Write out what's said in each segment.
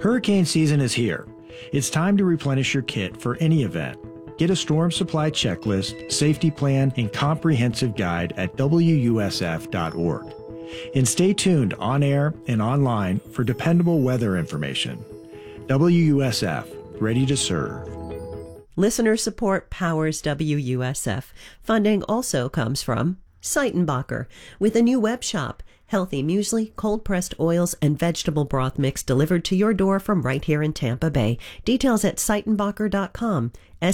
Hurricane season is here. It's time to replenish your kit for any event. Get a storm supply checklist, safety plan, and comprehensive guide at WUSF.org. And stay tuned on air and online for dependable weather information. WUSF, ready to serve. Listener support powers WUSF. Funding also comes from Seitenbacher, with a new web shop. Healthy muesli, cold-pressed oils, and vegetable broth mix delivered to your door from right here in Tampa Bay. Details at Seitenbacher.com.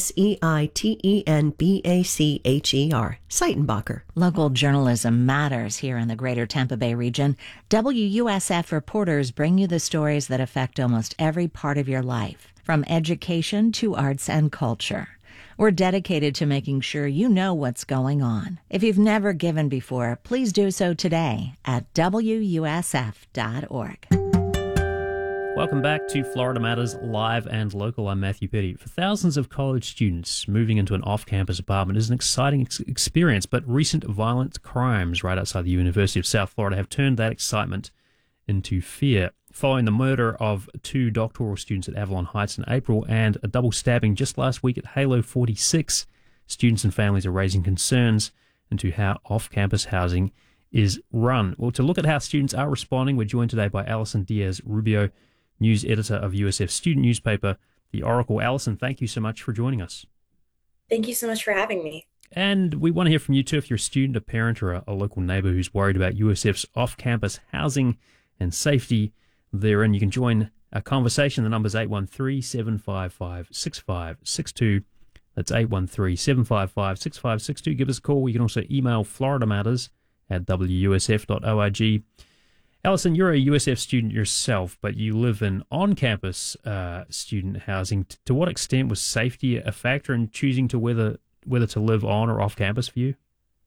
Seitenbacher. Seitenbacher. Local journalism matters here in the greater Tampa Bay region. WUSF reporters bring you the stories that affect almost every part of your life, from education to arts and culture. We're dedicated to making sure you know what's going on. If you've never given before, please do so today at WUSF.org. Welcome back to Florida Matters Live and Local. I'm Matthew Petty. For thousands of college students, moving into an off-campus apartment is an exciting experience, but recent violent crimes right outside the University of South Florida have turned that excitement into fear. Following the murder of 2 doctoral students at Avalon Heights in April and a double stabbing just last week at Halo 46, students and families are raising concerns into how off-campus housing is run. Well, to look at how students are responding, we're joined today by Alison Diaz-Rubio, news editor of USF student newspaper, The Oracle. Alison, thank you so much for joining us. Thank you so much for having me. And we want to hear from you too if you're a student, a parent, or a local neighbour who's worried about USF's off-campus housing and safety therein. You can join our conversation. The number's 813-755-6562. That's 813-755-6562. Give us a call. You can also email floridamatters@wusf.org. Alison, you're a USF student yourself, but you live in on-campus student housing. To what extent was safety a factor in choosing to whether to live on or off campus for you?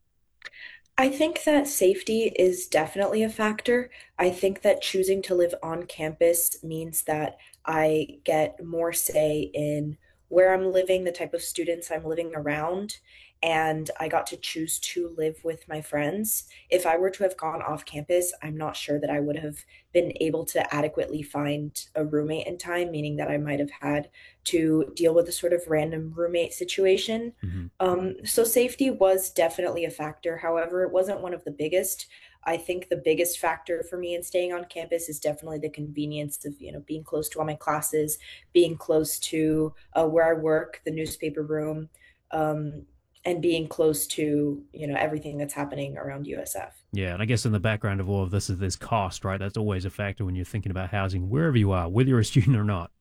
I think that safety is definitely a factor. I think that choosing to live on campus means that I get more say in where I'm living, the type of students I'm living around, and I got to choose to live with my friends. If I were to have gone off campus, I'm not sure that I would have been able to adequately find a roommate in time, meaning that I might have had to deal with a sort of random roommate situation. So safety was definitely a factor. However, it wasn't one of the biggest. I think the biggest factor for me in staying on campus is definitely the convenience of, being close to all my classes, being close to where I work, the newspaper room, and being close to, everything that's happening around USF. Yeah, and I guess in the background of all of this is there's cost, right? That's always a factor when you're thinking about housing, wherever you are, whether you're a student or not.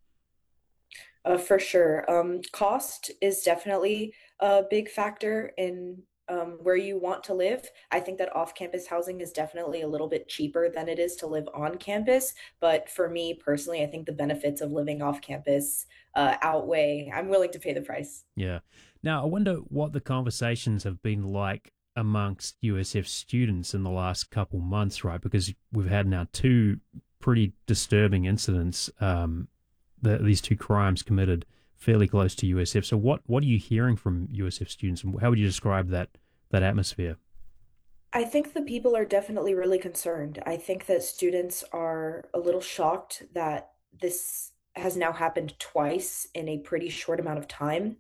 For sure. Cost is definitely a big factor in where you want to live. I think that off-campus housing is definitely a little bit cheaper than it is to live on campus. But for me personally, I think the benefits of living off campus outweigh. I'm willing to pay the price. Yeah. Now, I wonder what the conversations have been like amongst USF students in the last couple months, right? Because we've had now 2 pretty disturbing incidents, these 2 crimes committed fairly close to USF. So what are you hearing from USF students, and how would you describe that atmosphere? I think the people are definitely really concerned. I think that students are a little shocked that this has now happened twice in a pretty short amount of time.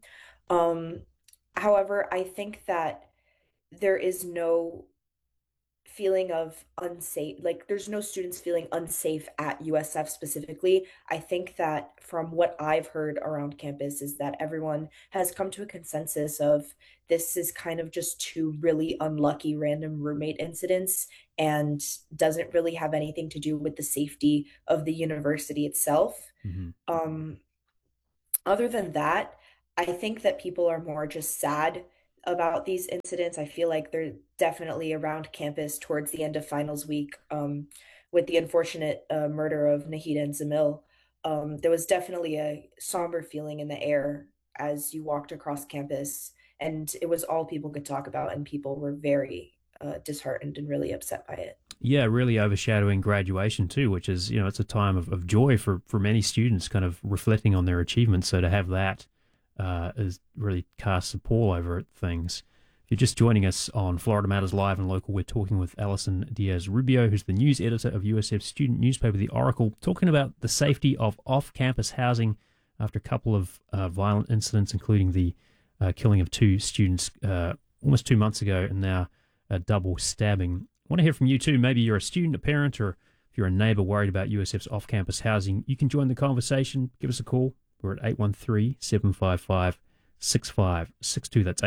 However, I think that there is no feeling of unsafe, like there's no students feeling unsafe at USF specifically. I think that from what I've heard around campus is that everyone has come to a consensus of this is kind of just 2 really unlucky random roommate incidents and doesn't really have anything to do with the safety of the university itself. Other than that, I think that people are more just sad about these incidents. I feel like they're definitely around campus towards the end of finals week, with the unfortunate murder of Nahida and Zamil. There was definitely a somber feeling in the air as you walked across campus, and it was all people could talk about, and people were very disheartened and really upset by it. Yeah, really overshadowing graduation too, which is, it's a time of joy for many students, kind of reflecting on their achievements. So to have that is really casts a pall over things. If you're just joining us on Florida Matters Live and Local, we're talking with Alison Diaz-Rubio, who's the news editor of USF's student newspaper, The Oracle, talking about the safety of off-campus housing after a couple of violent incidents, including the killing of 2 students almost 2 months ago, and now a double stabbing. I want to hear from you too. Maybe you're a student, a parent, or if you're a neighbour worried about USF's off-campus housing, you can join the conversation. Give us a call. We're at 813-755-6562. That's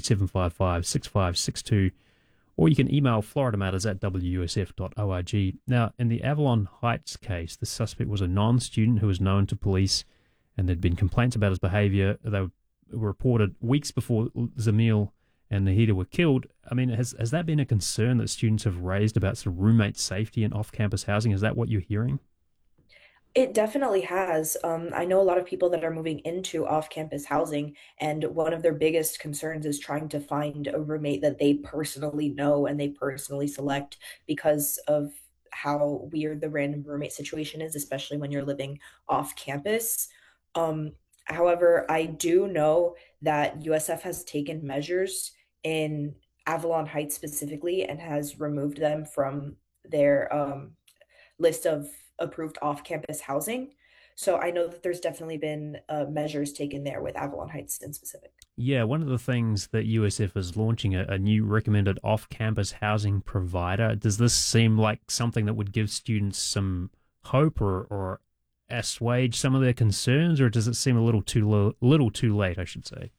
813-755-6562. Or you can email floridamatters@wusf.org. Now, in the Avalon Heights case, the suspect was a non-student who was known to police, and there'd been complaints about his behaviour. They were reported weeks before Zamil and Nahida were killed. I mean, has that been a concern that students have raised about sort of roommate safety in off-campus housing? Is that what you're hearing? It definitely has. I know a lot of people that are moving into off-campus housing, and one of their biggest concerns is trying to find a roommate that they personally know and they personally select because of how weird the random roommate situation is, especially when you're living off campus. However, I do know that USF has taken measures in Avalon Heights specifically and has removed them from their list of approved off-campus housing. So I know that there's definitely been measures taken there with Avalon Heights in specific. Yeah, one of the things that USF is launching a new recommended off-campus housing provider. Does this seem like something that would give students some hope or assuage some of their concerns, or does it seem a little too late, I should say?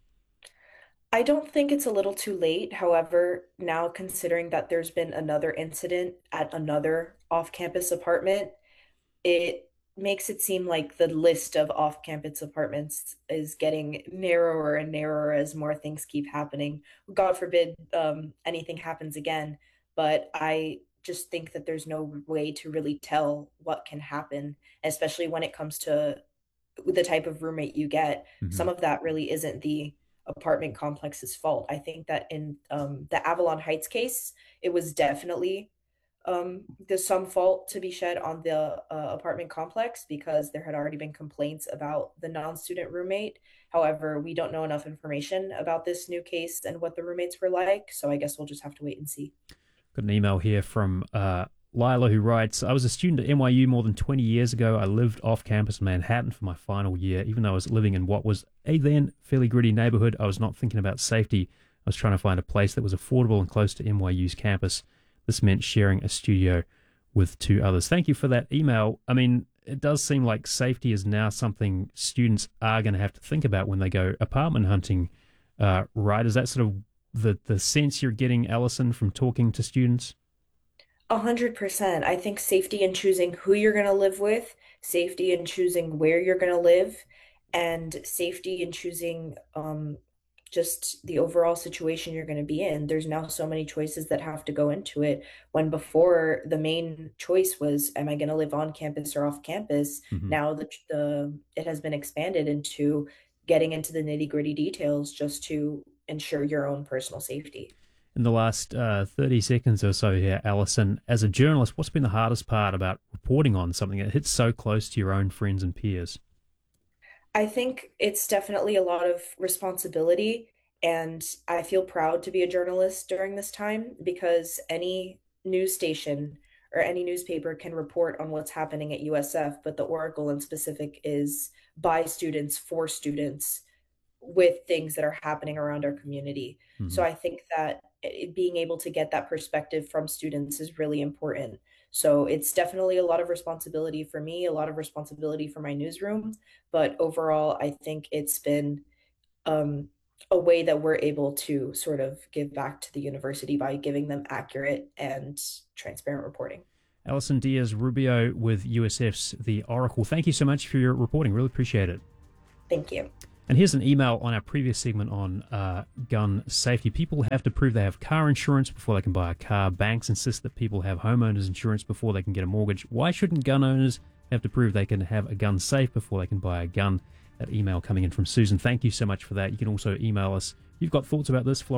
I don't think it's a little too late. However, now considering that there's been another incident at another off-campus apartment, it makes it seem like the list of off-campus apartments is getting narrower and narrower as more things keep happening. God forbid anything happens again, but I just think that there's no way to really tell what can happen, especially when it comes to the type of roommate you get. Mm-hmm. Some of that really isn't the apartment complex's fault. I think that in the Avalon Heights case, it was definitely there's some fault to be shed on the apartment complex because there had already been complaints about the non-student roommate. However, we don't know enough information about this new case and what the roommates were like, so I guess we'll just have to wait and see. Got an email here from Lila, who writes, I was a student at NYU more than 20 years ago. I lived off campus in Manhattan for my final year. Even though I was living in what was a then fairly gritty neighborhood, I was not thinking about safety. I was trying to find a place that was affordable and close to NYU's campus. This meant sharing a studio with 2 others. Thank you for that email. I mean, it does seem like safety is now something students are going to have to think about when they go apartment hunting, right? Is that sort of the sense you're getting, Alison, from talking to students? 100%. I think safety in choosing who you're going to live with, safety in choosing where you're going to live, and safety in choosing just the overall situation you're going to be in. There's now so many choices that have to go into it, when before the main choice was, am I going to live on campus or off campus? Mm-hmm. Now it has been expanded into getting into the nitty-gritty details just to ensure your own personal safety. In the last 30 seconds or so here, Alison, as a journalist, what's been the hardest part about reporting on something that hits so close to your own friends and peers? I think it's definitely a lot of responsibility, and I feel proud to be a journalist during this time because any news station or any newspaper can report on what's happening at USF, but the Oracle in specific is by students, for students, with things that are happening around our community. Mm-hmm. So I think that being able to get that perspective from students is really important. So it's definitely a lot of responsibility for me, a lot of responsibility for my newsroom. But overall, I think it's been a way that we're able to sort of give back to the university by giving them accurate and transparent reporting. Alison Diaz-Rubio with USF's The Oracle. Thank you so much for your reporting. Really appreciate it. Thank you. And here's an email on our previous segment on gun safety. People have to prove they have car insurance before they can buy a car. Banks insist that people have homeowners insurance before they can get a mortgage. Why shouldn't gun owners have to prove they can have a gun safe before they can buy a gun? That email coming in from Susan. Thank you so much for that. You can also email us. If you've got thoughts about this,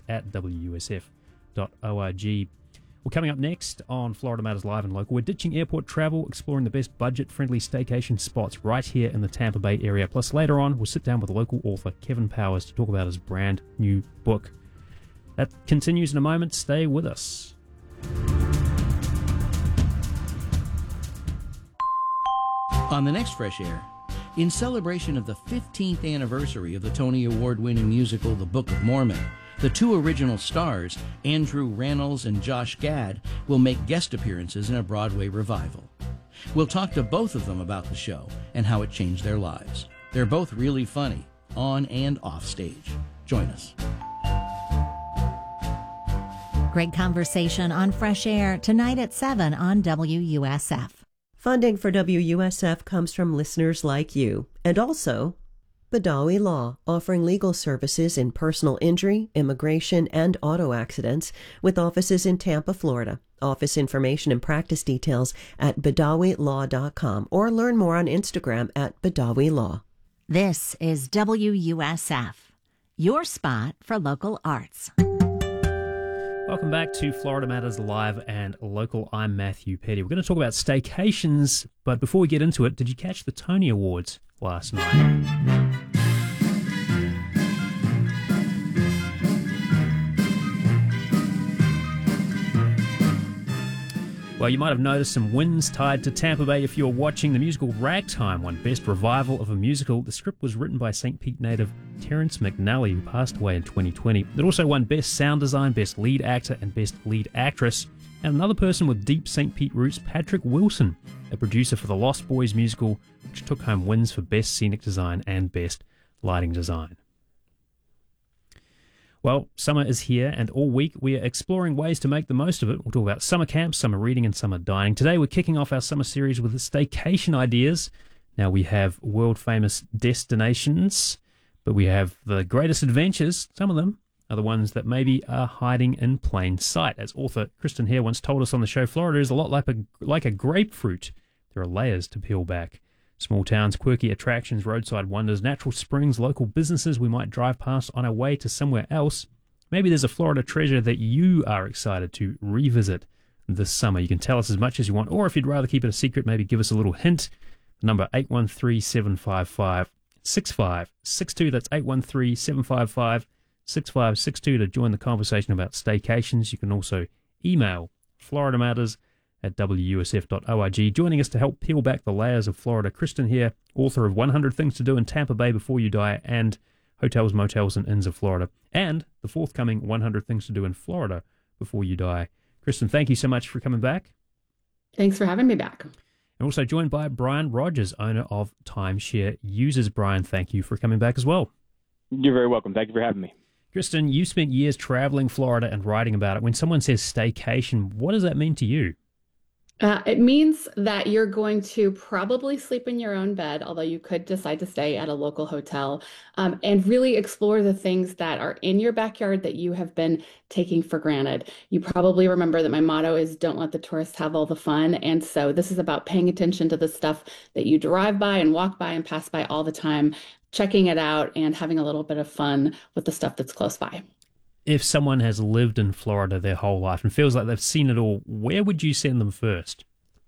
floridamatters@wusf.org. Well, coming up next on Florida Matters Live and Local, we're ditching airport travel, exploring the best budget-friendly staycation spots right here in the Tampa Bay area. Plus, later on, we'll sit down with local author Kevin Powers to talk about his brand new book. That continues in a moment. Stay with us. On the next Fresh Air, in celebration of the 15th anniversary of the Tony Award-winning musical The Book of Mormon, the two original stars, Andrew Rannells and Josh Gad, will make guest appearances in a Broadway revival. We'll talk to both of them about the show and how it changed their lives. They're both really funny, on and off stage. Join us. Great conversation on Fresh Air tonight at 7 on WUSF. Funding for WUSF comes from listeners like you, and also Badawi Law, offering legal services in personal injury, immigration, and auto accidents, with offices in Tampa, Florida. Office information and practice details at BadawiLaw.com, or learn more on Instagram at Badawi Law. This is WUSF, your spot for local arts. Welcome back to Florida Matters Live and Local. I'm Matthew Petty. We're going to talk about staycations, but before we get into it, did you catch the Tony Awards last night? Well, you might have noticed some wins tied to Tampa Bay if you're watching. The musical Ragtime won Best Revival of a Musical. The script was written by St. Pete native Terrence McNally, who passed away in 2020. It also won Best Sound Design, Best Lead Actor, and Best Lead Actress. And another person with deep St. Pete roots, Patrick Wilson, a producer for the Lost Boys musical, which took home wins for Best Scenic Design and Best Lighting Design. Well, summer is here, and all week we are exploring ways to make the most of it. We'll talk about summer camps, summer reading, and summer dining. Today we're kicking off our summer series with staycation ideas. Now we have world-famous destinations, but we have the greatest adventures. Some of them are the ones that maybe are hiding in plain sight. As author Kristen Hare once told us on the show, Florida is a lot like a grapefruit. There are layers to peel back. Small towns, quirky attractions, roadside wonders, natural springs, local businesses we might drive past on our way to somewhere else. Maybe there's a Florida treasure that you are excited to revisit this summer. You can tell us as much as you want, or if you'd rather keep it a secret, maybe give us a little hint. Number 813-755-6562. That's 813-755-6562 to join the conversation about staycations. You can also email floridamatters@wusf.org. Joining us to help peel back the layers of Florida, Kristen Hare, author of 100 Things to Do in Tampa Bay Before You Die and Hotels, Motels, and Inns of Florida, and the forthcoming 100 Things to Do in Florida Before You Die. Kristen, thank you so much for coming back. Thanks for having me back. And also joined by Brian Rogers, owner of Timeshare Users. Brian, thank you for coming back as well. You're very welcome. Thank you for having me. Kristen, you spent years traveling Florida and writing about it. When someone says staycation, what does that mean to you? It means that you're going to probably sleep in your own bed, although you could decide to stay at a local hotel, and really explore the things that are in your backyard that you have been taking for granted. You probably remember that my motto is don't let the tourists have all the fun. And so this is about paying attention to the stuff that you drive by and walk by and pass by all the time, checking it out and having a little bit of fun with the stuff that's close by. If someone has lived in Florida their whole life and feels like they've seen it all, where would you send them first?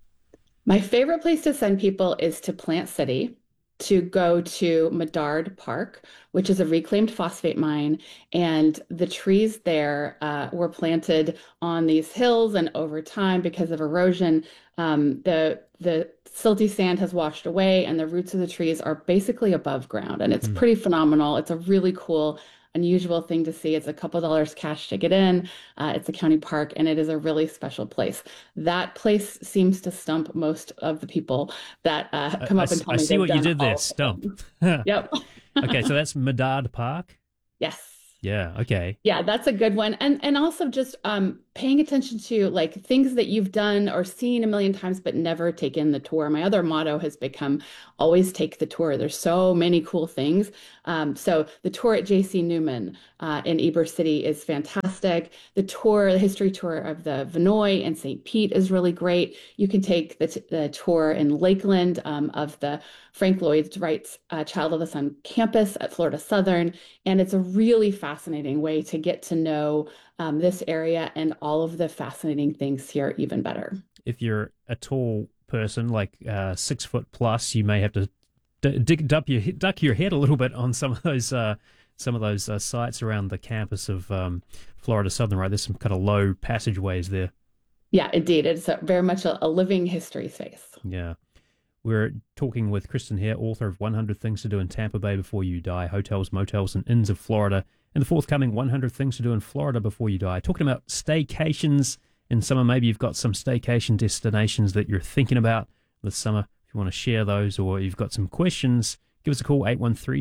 My favorite place to send people is to Plant City, to go to Medard Park, which is a reclaimed phosphate mine. And the trees there were planted on these hills, and over time, because of erosion, the silty sand has washed away and the roots of the trees are basically above ground. And it's pretty phenomenal. It's a really cool, unusual thing to see. It's a couple dollars cash to get in. It's a county park, and it is a really special place. That place seems to stump most of the people that come up and tell me. I see what you did there, stump. Yep. Okay, so that's Medard Park? Yes. Yeah, okay. Yeah, that's a good one. And also just paying attention to like things that you've done or seen a million times but never taken the tour. My other motto has become always take the tour. There's so many cool things. So the tour at J.C. Newman in Ybor City is fantastic. The history tour of the Vinoy and St. Pete is really great. You can take the tour in Lakeland of the Frank Lloyd Wright's Child of the Sun campus at Florida Southern. And it's a really fascinating way to get to know this area and all of the fascinating things here even better. If you're a tall person, like 6 foot plus, you may have to duck your head a little bit on some of those some of those sites around the campus of Florida Southern, right? There's some kind of low passageways there. Yeah, indeed. It's very much a living history space. Yeah. We're talking with Kristen here, author of 100 Things to Do in Tampa Bay Before You Die, Hotels, Motels, and Inns of Florida, and the forthcoming 100 Things to Do in Florida Before You Die. Talking about staycations in summer. Maybe you've got some staycation destinations that you're thinking about this summer. If you want to share those or you've got some questions, give us a call,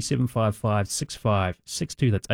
813-755-6562. That's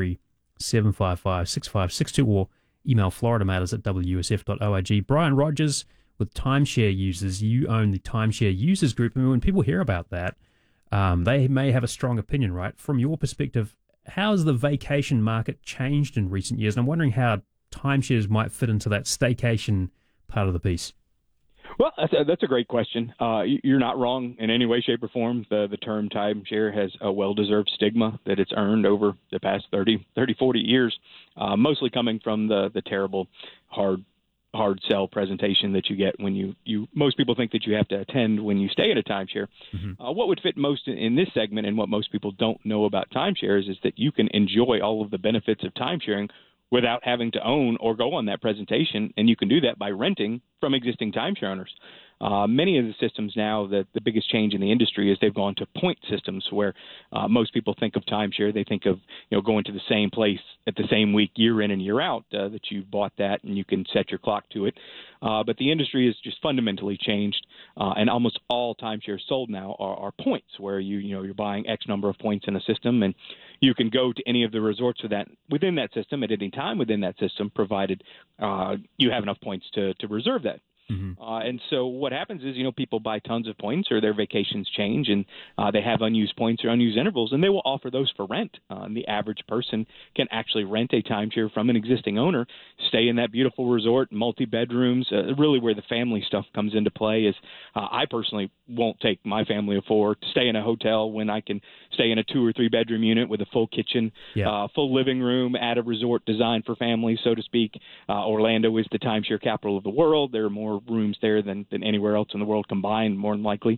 813-755-6562, or email floridamatters@wusf.org. Brian Rogers with Timeshare Users. You own the Timeshare Users Group. I mean, when people hear about that, they may have a strong opinion, right? From your perspective, how has the vacation market changed in recent years? And I'm wondering how timeshares might fit into that staycation part of the piece. Well, that's a great question. You're not wrong in any way, shape, or form. The term timeshare has a well-deserved stigma that it's earned over the past 30, 40 years, mostly coming from the terrible, hard sell presentation that you get when you most people think that you have to attend when you stay at a timeshare. Mm-hmm. What would fit most in this segment, and what most people don't know about timeshares, is that you can enjoy all of the benefits of timesharing without having to own or go on that presentation, and you can do that by renting from existing timeshare owners. Many of the systems now, the biggest change in the industry is they've gone to point systems, where most people think of timeshare. They think of going to the same place at the same week, year in and year out, that you've bought that and you can set your clock to it. But the industry has just fundamentally changed, and almost all timeshares sold now are points, where you're buying X number of points in a system, and you can go to any of the resorts within that system at any time within that system, provided you have enough points to reserve that. Mm-hmm. And so what happens is, people buy tons of points, or their vacations change, and they have unused points or unused intervals, and they will offer those for rent. And the average person can actually rent a timeshare from an existing owner, stay in that beautiful resort, multi-bedrooms. Really where the family stuff comes into play is I personally won't take my family of four to stay in a hotel when I can stay in a 2 or 3 bedroom unit with a full kitchen, full living room at a resort designed for families, so to speak. Orlando is the timeshare capital of the world. There are more rooms there than anywhere else in the world combined, more than likely.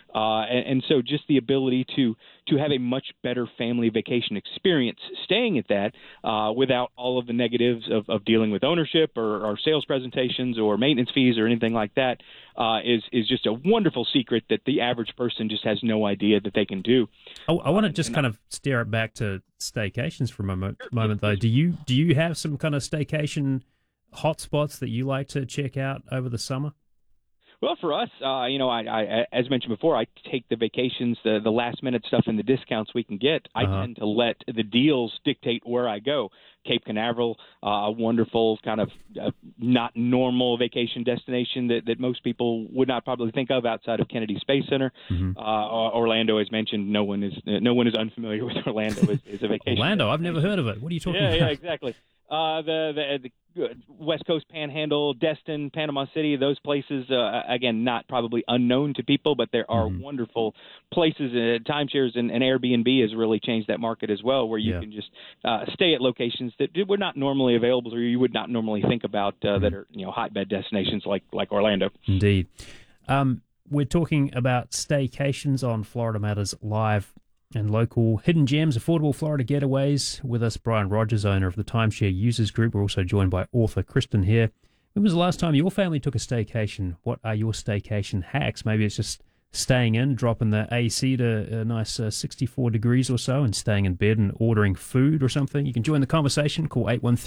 And so just the ability to have a much better family vacation experience staying at that without all of the negatives of dealing with ownership or sales presentations or maintenance fees or anything like that is just a wonderful secret that the average person just has no idea that they can do. I want to just kind of steer it back to staycations for a moment though. Do you have some kind of staycation hotspots that you like to check out over the summer? Well, for us, I as mentioned before, I take the vacations, the last minute stuff and the discounts we can get. I tend to let the deals dictate where I go. Cape Canaveral, a wonderful kind of not normal vacation destination that most people would not probably think of outside of Kennedy Space Center. Mm-hmm. Orlando, as mentioned, no one is unfamiliar with Orlando as a vacation. Orlando, I've never heard of it. What are you talking about? Yeah, exactly. The West Coast Panhandle, Destin, Panama City, those places, again, not probably unknown to people, but there are wonderful places. Timeshares and Airbnb has really changed that market as well, where you can just stay at locations that were not normally available or you would not normally think about that are hotbed destinations like Orlando. Indeed. We're talking about staycations on Florida Matters Live and local hidden gems, affordable Florida getaways. With us, Brian Rogers, owner of the Timeshare Users Group. We're also joined by author Kristen here. When was the last time your family took a staycation? What are your staycation hacks? Maybe it's just staying in, dropping the AC to a nice 64 degrees or so, and staying in bed and ordering food or something. You can join the conversation. Call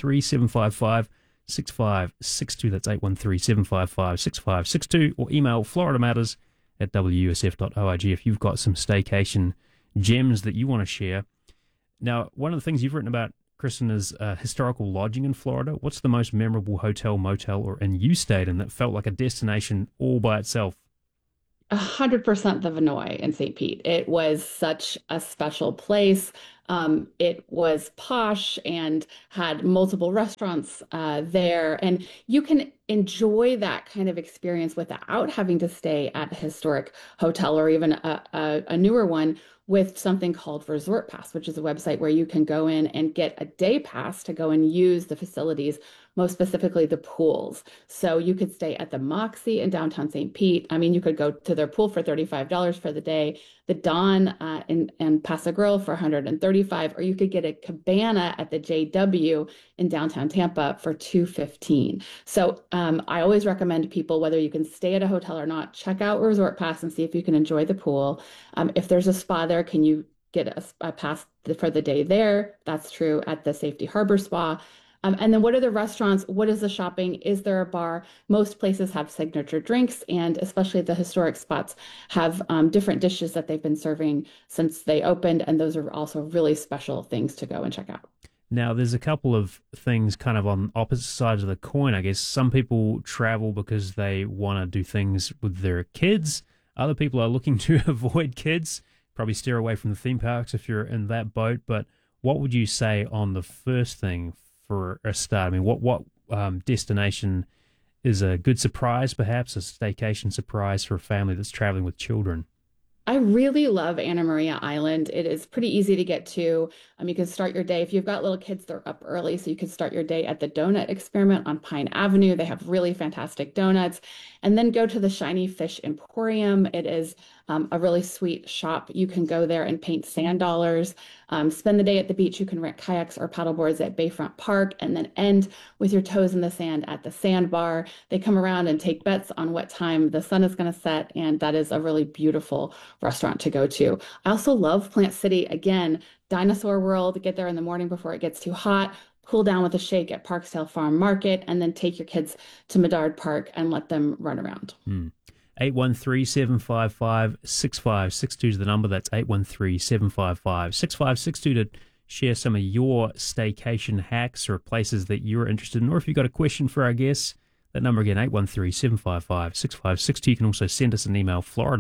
813-755-6562. That's 813-755-6562. Or email floridamatters@wusf.org if you've got some staycation gems that you want to share. Now, one of the things you've written about, Kristen, is historical lodging in Florida. What's the most memorable hotel, motel, or inn you stayed in that felt like a destination all by itself? 100% the Vinoy in St. Pete. It was such a special place. It was posh and had multiple restaurants there. And you can enjoy that kind of experience without having to stay at a historic hotel or even a newer one with something called Resort Pass, which is a website where you can go in and get a day pass to go and use the facilities, most specifically the pools. So you could stay at the Moxie in downtown St. Pete. I mean, you could go to their pool for $35 for the day, the Dawn in Paso Grill for $135, or you could get a cabana at the JW in downtown Tampa for $215. So I always recommend people, whether you can stay at a hotel or not, check out Resort Pass and see if you can enjoy the pool. If there's a spa there, can you get a pass for the day there? That's true at the Safety Harbor Spa. And then what are the restaurants? What is the shopping? Is there a bar? Most places have signature drinks, and especially the historic spots have different dishes that they've been serving since they opened. And those are also really special things to go and check out. Now, there's a couple of things kind of on opposite sides of the coin, I guess. Some people travel because they want to do things with their kids. Other people are looking to avoid kids, probably steer away from the theme parks if you're in that boat. But what would you say on the first thing for a start? I mean, what destination is a good surprise, perhaps a staycation surprise for a family that's traveling with children? I really love Anna Maria Island. It is pretty easy to get to. You can start your day. If you've got little kids, they're up early, so you can start your day at the Donut Experiment on Pine Avenue. They have really fantastic donuts. And then go to the Shiny Fish Emporium. It is a really sweet shop. You can go there and paint sand dollars. Spend the day at the beach. You can rent kayaks or paddleboards at Bayfront Park, and then end with your toes in the sand at the Sandbar. They come around and take bets on what time the sun is going to set, and that is a really beautiful restaurant to go to. I also love Plant City. Again, Dinosaur World. Get there in the morning before it gets too hot. Cool down with a shake at Parksdale Farm Market, and then take your kids to Medard Park and let them run around. 813-755-6562 is the number. That's 813-755-6562 to share some of your staycation hacks or places that you're interested in. Or if you've got a question for our guests, that number again, 813-755-6562. You can also send us an email,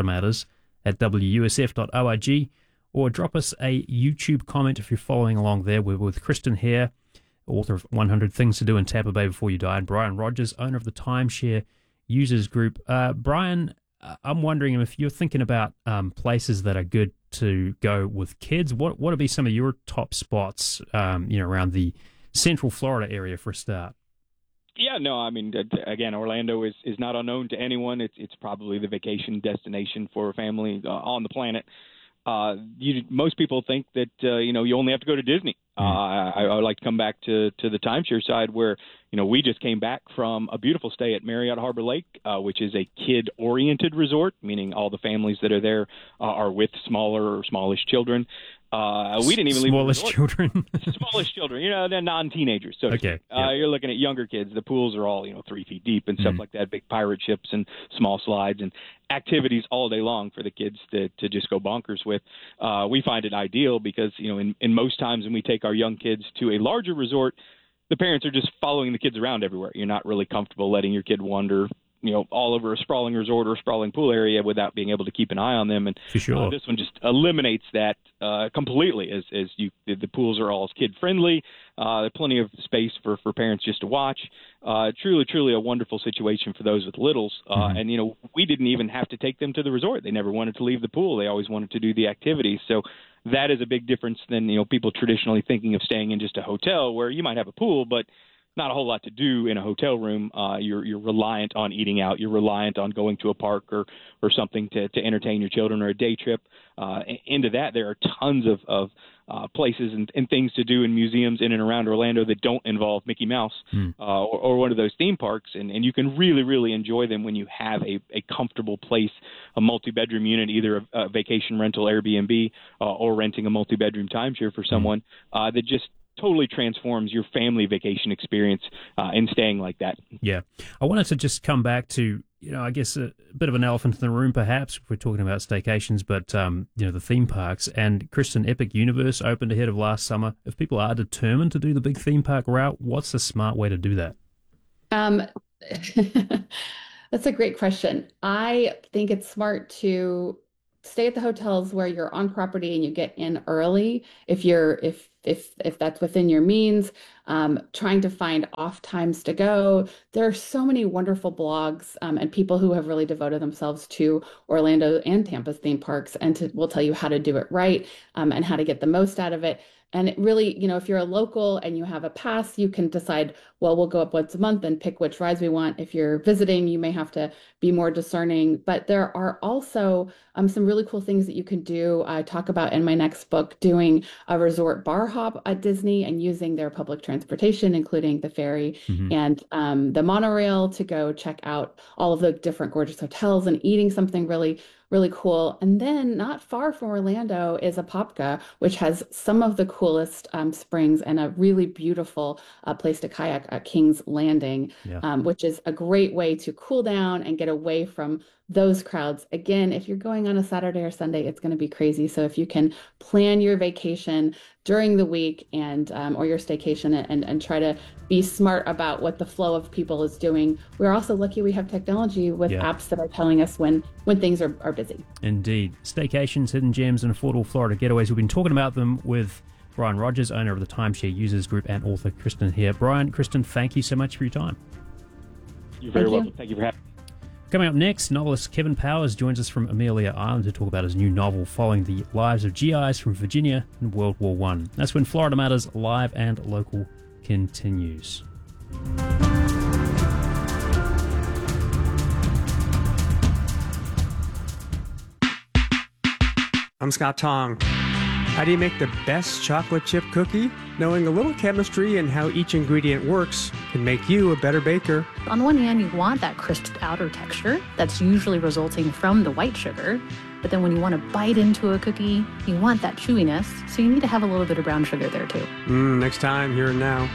floridamatters@wusf.org, or drop us a YouTube comment if you're following along there. We're with Kristen Hare, author of 100 Things to Do in Tampa Bay Before You Die, and Brian Rogers, owner of the Timeshare Users Group. Brian, I'm wondering if you're thinking about places that are good to go with kids. What would be some of your top spots, around the Central Florida area for a start? Yeah, no, I mean, again, Orlando is not unknown to anyone. It's probably the vacation destination for a family on the planet. Most people think that you only have to go to Disney. I would like to come back to the timeshare side, where we just came back from a beautiful stay at Marriott Harbor Lake, which is a kid-oriented resort, meaning all the families that are there are with smaller or smallish children. We didn't even leave smallest children. Smallest children, they're non-teenagers. So okay, you're looking at younger kids. The pools are all 3 feet deep and stuff like that. Big pirate ships and small slides and activities all day long for the kids to just go bonkers with. We find it ideal because in most times when we take our young kids to a larger resort, the parents are just following the kids around everywhere. You're not really comfortable letting your kid wander all over a sprawling resort or a sprawling pool area without being able to keep an eye on them. And for sure. This one just eliminates that completely, as the pools are all kid friendly. There's plenty of space for parents just to watch. Truly a wonderful situation for those with littles. And we didn't even have to take them to the resort. They never wanted to leave the pool. They always wanted to do the activities. So that is a big difference than people traditionally thinking of staying in just a hotel, where you might have a pool, but not a whole lot to do in a hotel room. You're reliant on eating out. You're reliant on going to a park or something to entertain your children, or a day trip. Into that, there are tons of places and things to do in museums in and around Orlando that don't involve Mickey Mouse or one of those theme parks. And you can really, really enjoy them when you have a comfortable place, a multi-bedroom unit, either a vacation rental Airbnb or renting a multi-bedroom timeshare for someone that just totally transforms your family vacation experience in staying like that. Yeah. I wanted to just come back to, I guess a bit of an elephant in the room, perhaps, if we're talking about staycations, but, the theme parks. And Kristen, Epic Universe opened ahead of last summer. If people are determined to do the big theme park route, what's the smart way to do that? That's a great question. I think it's smart to stay at the hotels where you're on property and you get in early if that's within your means. Trying to find off times to go. There are so many wonderful blogs and people who have really devoted themselves to Orlando and Tampa's theme parks and will tell you how to do it right, and how to get the most out of it. And it really, if you're a local and you have a pass, you can decide, well, we'll go up once a month and pick which rides we want. If you're visiting, you may have to be more discerning. But there are also some really cool things that you can do. I talk about in my next book, doing a resort bar hop at Disney and using their public transportation, including the ferry and the monorail, to go check out all of the different gorgeous hotels and eating something really, really cool. And then not far from Orlando is Apopka, which has some of the coolest springs and a really beautiful place to kayak at King's Landing, which is a great way to cool down and get away from those crowds. Again, if you're going on a Saturday or Sunday, it's going to be crazy. So if you can plan your vacation during the week and or your staycation and try to be smart about what the flow of people is doing. We're also lucky we have technology with apps that are telling us when things are busy. Indeed. Staycations, hidden gems, and affordable Florida getaways. We've been talking about them with Brian Rogers, owner of the Timeshare Users Group, and author Kristen here. Brian, Kristen, thank you so much for your time. You're very welcome. Thank you for having me. Coming up next, novelist Kevin Powers joins us from Amelia Island to talk about his new novel following the lives of GIs from Virginia in World War I. That's when Florida Matters Live and Local continues. I'm Scott Tong. How do you make the best chocolate chip cookie? Knowing a little chemistry and how each ingredient works can make you a better baker. On one hand, you want that crisp outer texture that's usually resulting from the white sugar. But then when you want to bite into a cookie, you want that chewiness. So you need to have a little bit of brown sugar there too. Next time, here and now.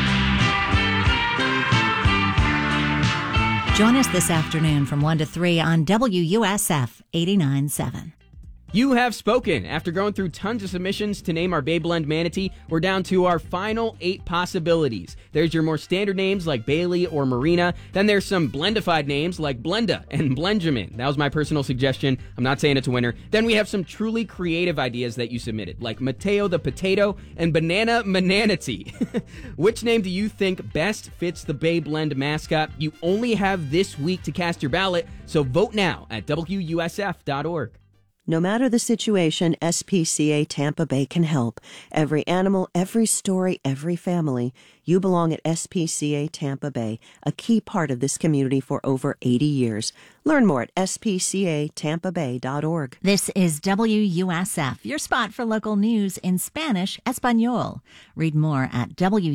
Join us this afternoon from 1 to 3 on WUSF 89.7. You have spoken. After going through tons of submissions to name our Bay Blend manatee, we're down to our final 8 possibilities. There's your more standard names like Bailey or Marina. Then there's some blendified names like Blenda and Blenjamin. That was my personal suggestion. I'm not saying it's a winner. Then we have some truly creative ideas that you submitted, like Mateo the Potato and Banana Mananatee. Which name do you think best fits the Bay Blend mascot? You only have this week to cast your ballot, so vote now at WUSF.org. No matter the situation, SPCA Tampa Bay can help. Every animal, every story, every family. You belong at SPCA Tampa Bay, a key part of this community for over 80 years. Learn more at spcatampabay.org. This is WUSF, your spot for local news in Spanish Espanol. Read more at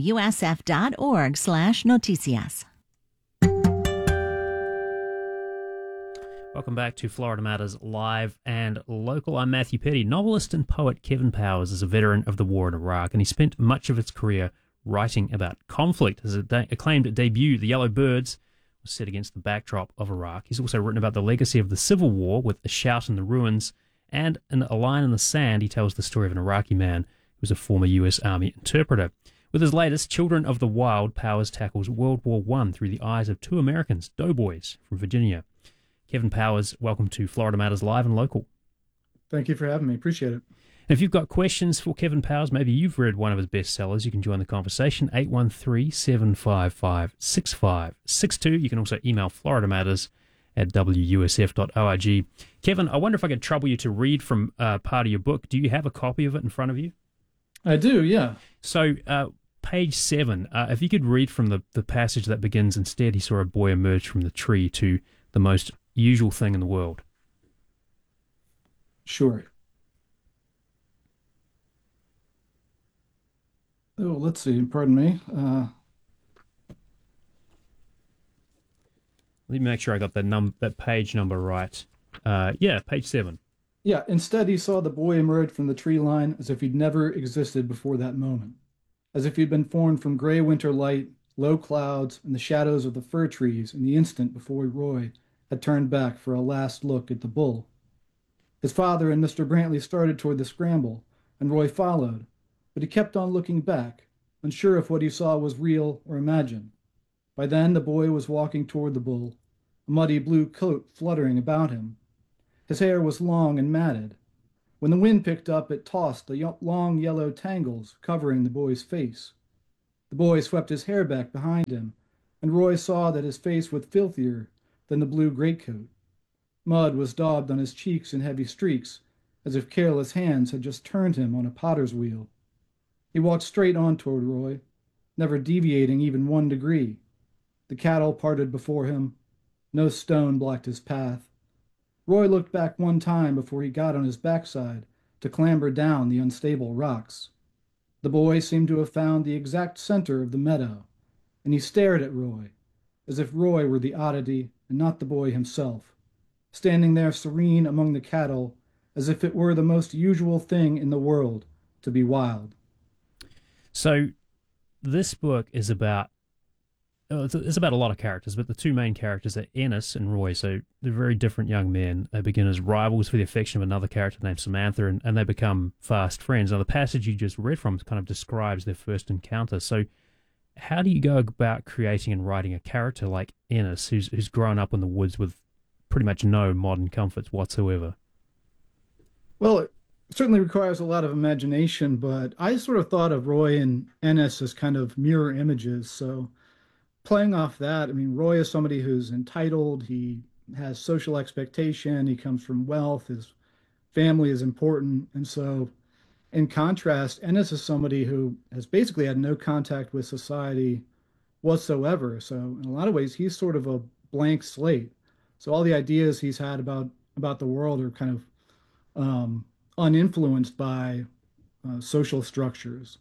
WUSF.org/noticias. Welcome back to Florida Matters Live and Local. I'm Matthew Petty. Novelist and poet Kevin Powers is a veteran of the war in Iraq, and he spent much of his career writing about conflict. His acclaimed debut, The Yellow Birds, was set against the backdrop of Iraq. He's also written about the legacy of the Civil War with A Shout in the Ruins, and in A Line in the Sand, he tells the story of an Iraqi man who was a former U.S. Army interpreter. With his latest, Children of the Wild, Powers tackles World War I through the eyes of 2 Americans, doughboys from Virginia. Kevin Powers, welcome to Florida Matters Live and Local. Thank you for having me. Appreciate it. And if you've got questions for Kevin Powers, maybe you've read one of his bestsellers, you can join the conversation, 813-755-6562. You can also email floridamatters@wusf.org. Kevin, I wonder if I could trouble you to read from part of your book. Do you have a copy of it in front of you? I do, yeah. So, page 7, if you could read from the passage that begins, "Instead he saw a boy emerge from the tree," to the most usual thing in the world. Sure. Oh, let's see. Pardon me. Let me make sure I got that page number right. Yeah, page 7. Yeah, instead he saw the boy emerge from the tree line as if he'd never existed before that moment. As if he'd been formed from gray winter light, low clouds, and the shadows of the fir trees in the instant before Roy had turned back for a last look at the bull. His father and Mr. Brantley started toward the scramble, and Roy followed, but he kept on looking back, unsure if what he saw was real or imagined. By then the boy was walking toward the bull, a muddy blue coat fluttering about him. His hair was long and matted. When the wind picked up, it tossed the long yellow tangles covering the boy's face. The boy swept his hair back behind him, and Roy saw that his face was filthier than the blue greatcoat. Mud was daubed on his cheeks in heavy streaks, as if careless hands had just turned him on a potter's wheel. He walked straight on toward Roy, never deviating even 1 degree. The cattle parted before him. No stone blocked his path. Roy looked back one time before he got on his backside to clamber down the unstable rocks. The boy seemed to have found the exact center of the meadow, and he stared at Roy, as if Roy were the oddity and not the boy himself, standing there serene among the cattle, as if it were the most usual thing in the world to be wild. So this book is about it's about a lot of characters, but the two main characters are Ennis and Roy. So they're very different young men. They begin as rivals for the affection of another character named Samantha, and they become fast friends. Now, the passage you just read from kind of describes their first encounter. So how do you go about creating and writing a character like Ennis, who's grown up in the woods with pretty much no modern comforts whatsoever? Well, it certainly requires a lot of imagination, but I sort of thought of Roy and Ennis as kind of mirror images. So playing off that, I mean, Roy is somebody who's entitled, he has social expectation, he comes from wealth, his family is important. And so, in contrast, Ennis is somebody who has basically had no contact with society whatsoever. So, in a lot of ways, he's sort of a blank slate. So, all the ideas he's had about the world are kind of uninfluenced by social structures.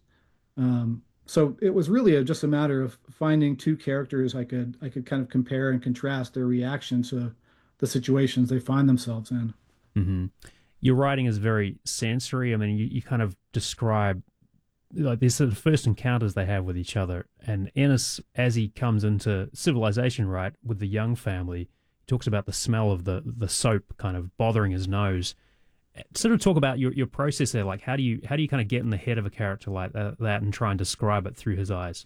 So it was really just a matter of finding two characters I could kind of compare and contrast their reaction to the situations they find themselves in. Mm-hmm. Your writing is very sensory. I mean, you kind of describe like these sort of first encounters they have with each other. And Ennis, as he comes into civilization, right, with the young family, talks about the smell of the soap kind of bothering his nose. Sort of talk about your process there, like how do you kind of get in the head of a character like that and try and describe it through his eyes?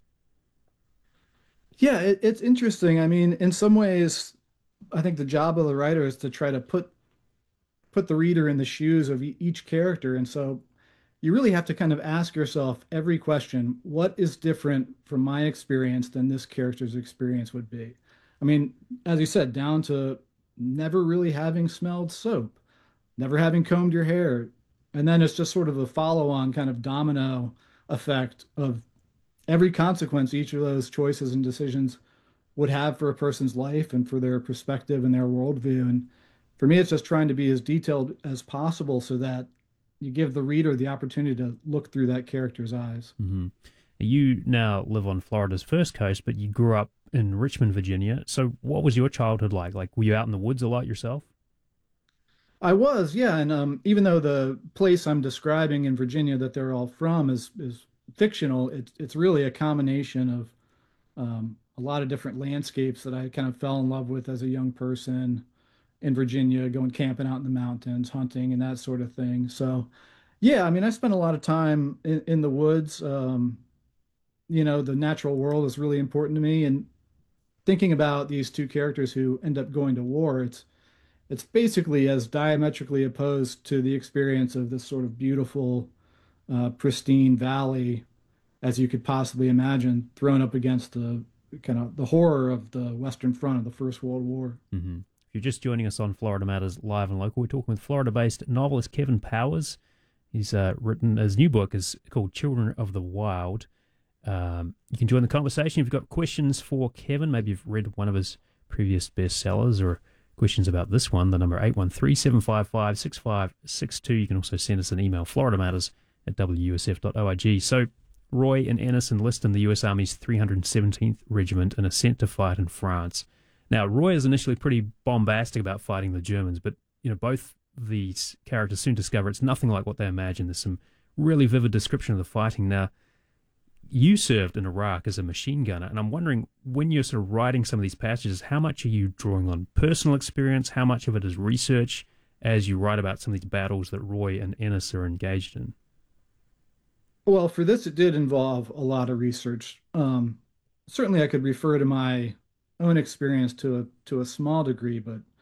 Yeah, it's interesting. I mean, in some ways, I think the job of the writer is to try to put the reader in the shoes of each character, and so you really have to kind of ask yourself every question: what is different from my experience than this character's experience would be? I mean, as you said, down to never really having smelled soap, never having combed your hair. And then it's just sort of a follow-on kind of domino effect of every consequence each of those choices and decisions would have for a person's life and for their perspective and their worldview. And for me, it's just trying to be as detailed as possible so that you give the reader the opportunity to look through that character's eyes. Mm-hmm. You now live on Florida's first coast, but you grew up in Richmond, Virginia. So what was your childhood like? Like, were you out in the woods a lot yourself? I was, yeah, and even though the place I'm describing in Virginia that they're all from is fictional, it's really a combination of a lot of different landscapes that I kind of fell in love with as a young person in Virginia, going camping out in the mountains, hunting, and that sort of thing. So, yeah, I mean, I spent a lot of time in the woods. You know, the natural world is really important to me, and thinking about these two characters who end up going to war, it's basically as diametrically opposed to the experience of this sort of beautiful, pristine valley as you could possibly imagine, thrown up against the kind of the horror of the Western Front of the First World War. Mm-hmm. If you're just joining us on Florida Matters Live and Local, we're talking with Florida-based novelist Kevin Powers. He's written, his new book is called Children of the Wild. You can join the conversation if you've got questions for Kevin. Maybe you've read one of his previous bestsellers or questions about this one. The number 813-755-6562. You can also send us an email, floridamatters@wusf.org. So Roy and Ennis enlist in the U.S. Army's 317th Regiment and are sent to fight in France. Now, Roy is initially pretty bombastic about fighting the Germans, but you know both these characters soon discover it's nothing like what they imagined. There's some really vivid description of the fighting. Now, you served in Iraq as a machine gunner, and I'm wondering, when you're sort of writing some of these passages, how much are you drawing on personal experience? How much of it is research as you write about some of these battles that Roy and Ennis are engaged in? Well, for this, it did involve a lot of research. Certainly, I could refer to my own experience to a small degree, but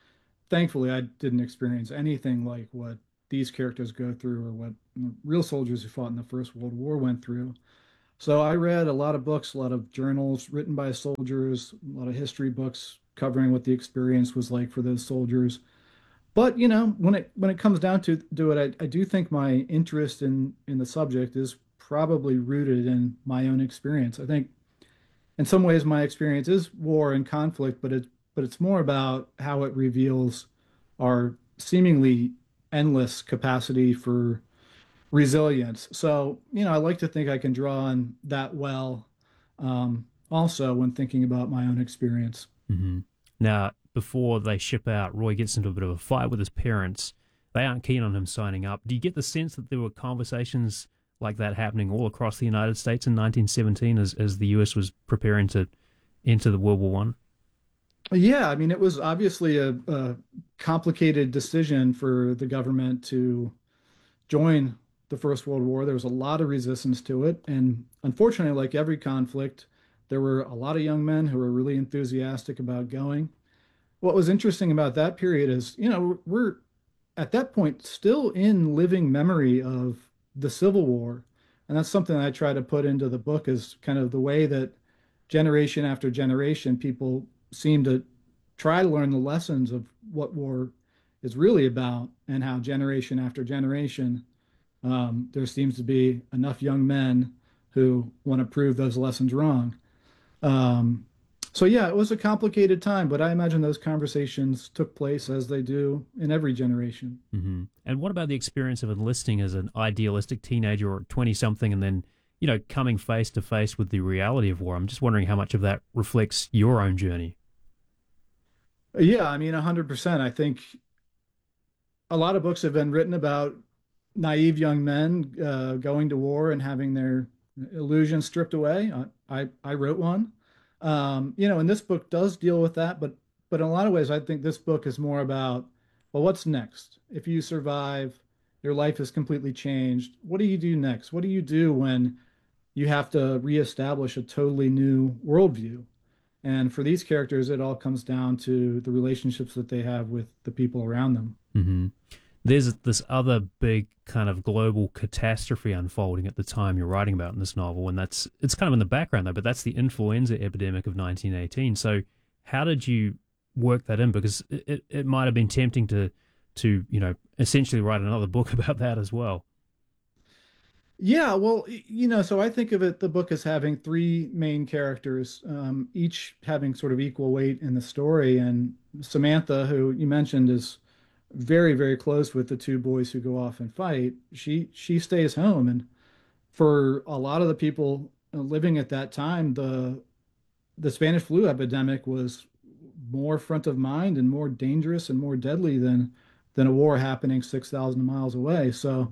thankfully I didn't experience anything like what these characters go through or what real soldiers who fought in the First World War went through. So I read a lot of books, a lot of journals written by soldiers, a lot of history books covering what the experience was like for those soldiers. But when it comes down to do it, I do think my interest in the subject is probably rooted in my own experience. I think in some ways my experience is war and conflict, but it's more about how it reveals our seemingly endless capacity for resilience. So, I like to think I can draw on that well, also when thinking about my own experience. Hmm. Now, before they ship out, Roy gets into a bit of a fight with his parents. They aren't keen on him signing up. Do you get the sense that there were conversations like that happening all across the United States in 1917 as the US was preparing to enter the World War One? Yeah, I mean, it was obviously a complicated decision for the government to join the First World War. There was a lot of resistance to it. And unfortunately, like every conflict, there were a lot of young men who were really enthusiastic about going. What was interesting about that period is, we're at that point still in living memory of the Civil War. And that's something I try to put into the book is kind of the way that generation after generation, people seem to try to learn the lessons of what war is really about and how generation after generation, there seems to be enough young men who want to prove those lessons wrong. Um, so yeah, it was a complicated time, but I imagine those conversations took place as they do in every generation. Hmm. And what about the experience of enlisting as an idealistic teenager or 20-something and then, coming face to face with the reality of war? I'm just wondering how much of that reflects your own journey. Yeah, I mean, 100%. I think a lot of books have been written about naive young men going to war and having their illusions stripped away. I wrote one. And this book does deal with that, but in a lot of ways, I think this book is more about, well, what's next? If you survive, your life is completely changed. What do you do next? What do you do when you have to reestablish a totally new worldview? And for these characters, it all comes down to the relationships that they have with the people around them. Hmm. There's this other big kind of global catastrophe unfolding at the time you're writing about in this novel, and it's kind of in the background though, but that's the influenza epidemic of 1918. So how did you work that in? Because it might have been tempting to essentially write another book about that as well. Yeah, well, so I think of the book as having three main characters, each having sort of equal weight in the story. And Samantha, who you mentioned, is very, very close with the two boys who go off and fight. She stays home, and for a lot of the people living at that time, the Spanish flu epidemic was more front of mind and more dangerous and more deadly than a war happening 6,000 miles away. So.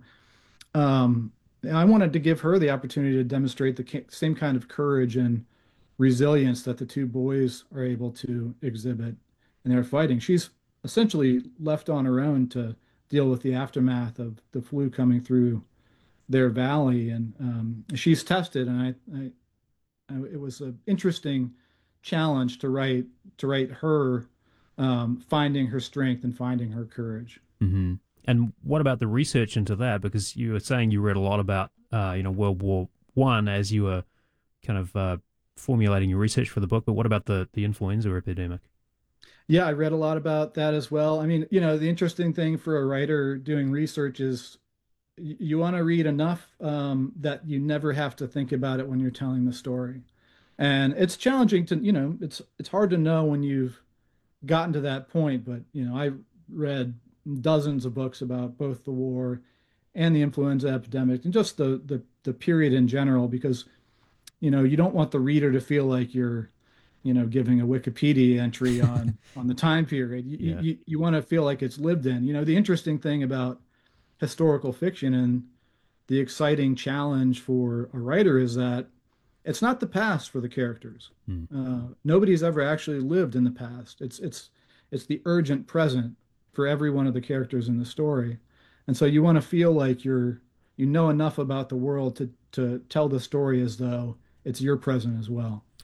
I wanted to give her the opportunity to demonstrate the same kind of courage and resilience that the two boys are able to exhibit in their fighting. She's essentially left on her own to deal with the aftermath of the flu coming through their valley, and she's tested. And it was an interesting challenge to write her finding her strength and finding her courage. Hmm. And what about the research into that? Because you were saying you read a lot about, World War One as you were kind of formulating your research for the book. But what about the influenza epidemic? Yeah, I read a lot about that as well. I mean, the interesting thing for a writer doing research is you want to read enough that you never have to think about it when you're telling the story. And it's challenging to, it's hard to know when you've gotten to that point. But, I read dozens of books about both the war and the influenza epidemic and just the period in general, because you don't want the reader to feel like you're giving a Wikipedia entry on the time period. You want to feel like it's lived in. The interesting thing about historical fiction and the exciting challenge for a writer is that it's not the past for the characters. Nobody's ever actually lived in the past. It's the urgent present for every one of the characters in the story. And so you want to feel like you know enough about the world to tell the story as though it's your present as well.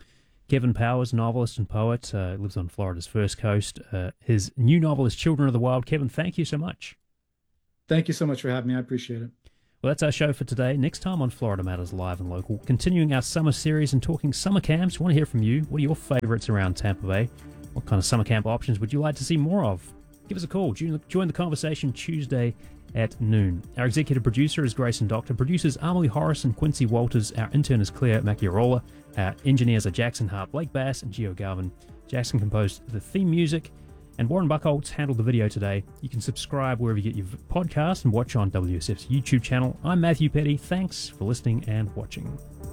Kevin Powers, novelist and poet, lives on Florida's First Coast. His new novel is Children of the Wild. Kevin, thank you so much. Thank you so much for having me. I appreciate it. Well, that's our show for today. Next time on Florida Matters Live and Local, continuing our summer series and talking summer camps. We want to hear from you. What are your favourites around Tampa Bay? What kind of summer camp options would you like to see more of? Give us a call. Join the conversation Tuesday at noon. Our executive producer is Grayson Doctor. Producers Amelie Horace and Quincy Walters. Our intern is Claire Macchiarola. Our engineers are Jackson Hart, Blake Bass, and Gio Galvin. Jackson composed the theme music, and Warren Buckholtz handled the video today. You can subscribe wherever you get your podcast and watch on WSF's YouTube channel. I'm Matthew Petty. Thanks for listening and watching.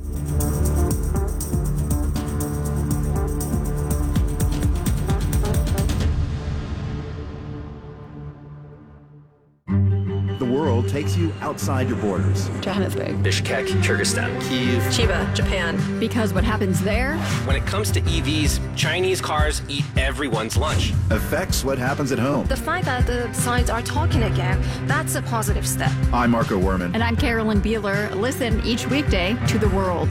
The world takes you outside your borders. Johannesburg, Bishkek, Kyrgyzstan, Kyiv, Chiba, Japan. Because what happens there? When it comes to EVs, Chinese cars eat everyone's lunch. Affects what happens at home. The fact that the sides are talking again, that's a positive step. I'm Marco Werman. And I'm Carolyn Beeler. Listen each weekday to The World.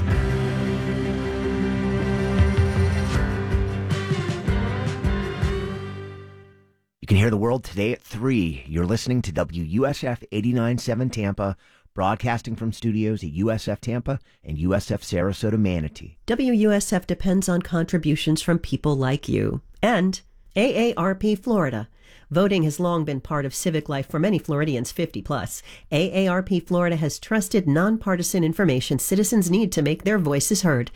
You can hear The World today at 3. You're listening to WUSF 89.7 Tampa, broadcasting from studios at USF Tampa and USF Sarasota Manatee. WUSF depends on contributions from people like you. And AARP Florida. Voting has long been part of civic life for many Floridians 50 plus. AARP Florida has trusted, nonpartisan information citizens need to make their voices heard.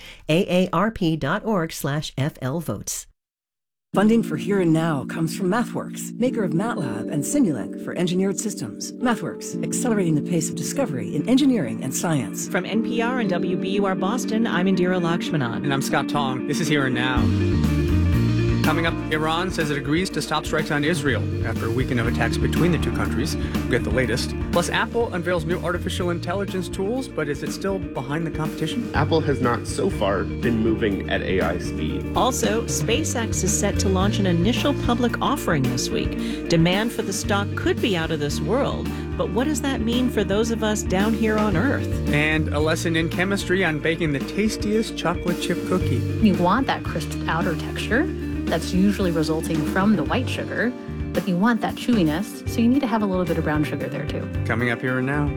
AARP.org/FLVotes. Funding for Here and Now comes from MathWorks, maker of MATLAB and Simulink for engineered systems. MathWorks, accelerating the pace of discovery in engineering and science. From NPR and WBUR Boston, I'm Indira Lakshmanan. And I'm Scott Tong. This is Here and Now. Coming up, Iran says it agrees to stop strikes on Israel after a weekend of attacks between the two countries. We'll get the latest. Plus, Apple unveils new artificial intelligence tools, but is it still behind the competition? Apple has not so far been moving at AI speed. Also, SpaceX is set to launch an initial public offering this week. Demand for the stock could be out of this world, but what does that mean for those of us down here on Earth? And a lesson in chemistry on baking the tastiest chocolate chip cookie. You want that crisp outer texture that's usually resulting from the white sugar, but you want that chewiness, so you need to have a little bit of brown sugar there too. Coming up Here and Now.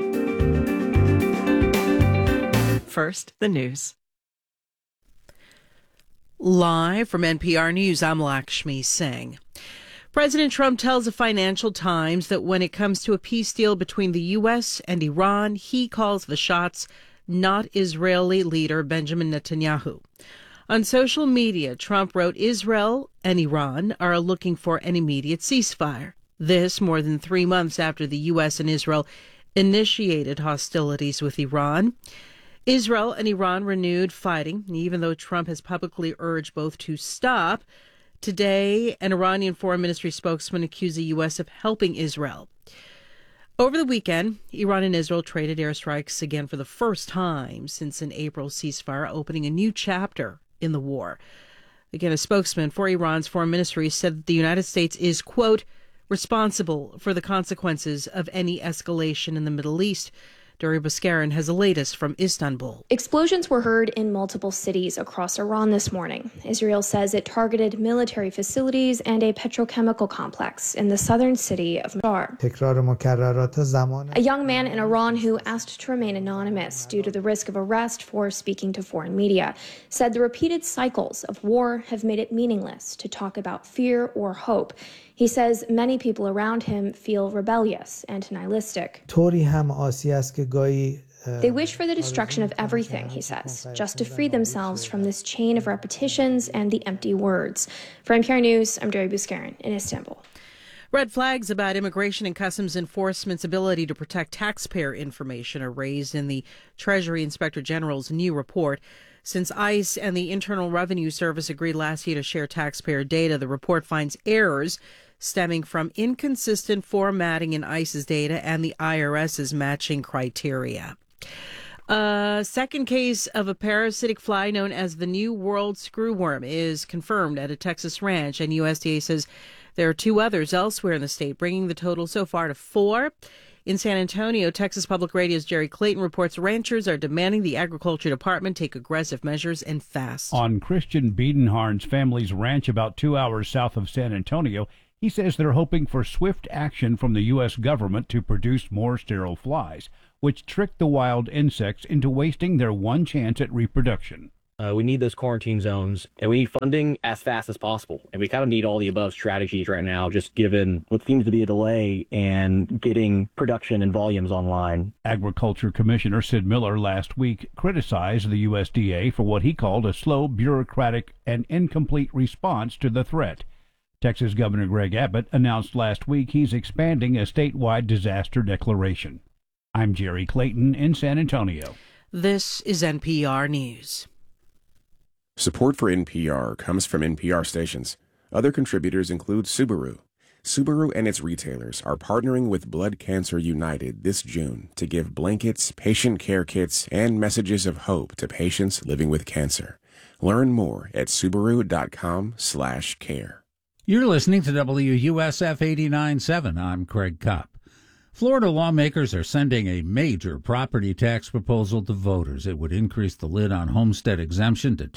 First, the news. Live from NPR News, I'm Lakshmi Singh. President Trump tells the Financial Times that when it comes to a peace deal between the U.S. and Iran, he calls the shots, not Israeli leader Benjamin Netanyahu. On social media, Trump wrote Israel and Iran are looking for an immediate ceasefire. This more than 3 months after the U.S. and Israel initiated hostilities with Iran. Israel and Iran renewed fighting, even though Trump has publicly urged both to stop. Today, an Iranian foreign ministry spokesman accused the U.S. of helping Israel. Over the weekend, Iran and Israel traded airstrikes again for the first time since an April ceasefire, opening a new chapter in the war. Again, a spokesman for Iran's foreign ministry said that the United States is, quote, responsible for the consequences of any escalation in the Middle East. Dori Bouskarin has the latest from Istanbul. Explosions were heard in multiple cities across Iran this morning. Israel says it targeted military facilities and a petrochemical complex in the southern city of Mashhad. A young man in Iran who asked to remain anonymous due to the risk of arrest for speaking to foreign media said the repeated cycles of war have made it meaningless to talk about fear or hope. He says many people around him feel rebellious and nihilistic. They wish for the destruction of everything, he says, just to free themselves from this chain of repetitions and the empty words. For NPR News, I'm Dori Bouskarin in Istanbul. Red flags about immigration and customs enforcement's ability to protect taxpayer information are raised in the Treasury Inspector General's new report. Since ICE and the Internal Revenue Service agreed last year to share taxpayer data, the report finds errors stemming from inconsistent formatting in ICE's data and the IRS's matching criteria. A second case of a parasitic fly known as the New World screwworm is confirmed at a Texas ranch, and USDA says there are 2 others elsewhere in the state, bringing the total so far to 4. In San Antonio, Texas Public Radio's Jerry Clayton reports ranchers are demanding the Agriculture Department take aggressive measures and fast. On Christian Biedenharn's family's ranch about 2 hours south of San Antonio, he says they're hoping for swift action from the U.S. government to produce more sterile flies, which trick the wild insects into wasting their one chance at reproduction. We need those quarantine zones, and we need funding as fast as possible. And we kind of need all the above strategies right now, just given what seems to be a delay and getting production and volumes online. Agriculture Commissioner Sid Miller last week criticized the USDA for what he called a slow, bureaucratic, and incomplete response to the threat. Texas Governor Greg Abbott announced last week he's expanding a statewide disaster declaration. I'm Jerry Clayton in San Antonio. This is NPR News. Support for NPR comes from NPR stations. Other contributors include Subaru. Subaru and its retailers are partnering with Blood Cancer United this June to give blankets, patient care kits, and messages of hope to patients living with cancer. Learn more at Subaru.com/care. You're listening to WUSF 89.7. I'm Craig Kopp. Florida lawmakers are sending a major property tax proposal to voters. It would increase the lid on homestead exemption to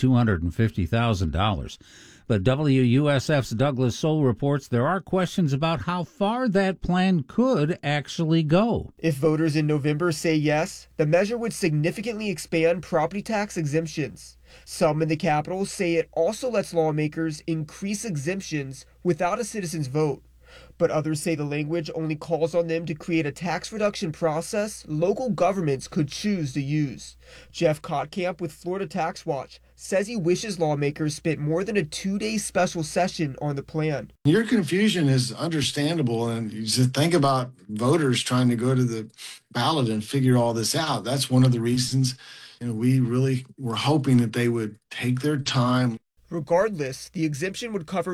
$250,000. But WUSF's Douglas Soul reports there are questions about how far that plan could actually go. If voters in November say yes, the measure would significantly expand property tax exemptions. Some in the Capitol say it also lets lawmakers increase exemptions without a citizen's vote. But others say the language only calls on them to create a tax reduction process local governments could choose to use. Jeff Kottkamp with Florida Tax Watch says he wishes lawmakers spent more than a 2-day special session on the plan. Your confusion is understandable, and you just think about voters trying to go to the ballot and figure all this out. That's one of the reasons we really were hoping that they would take their time. Regardless, the exemption would cover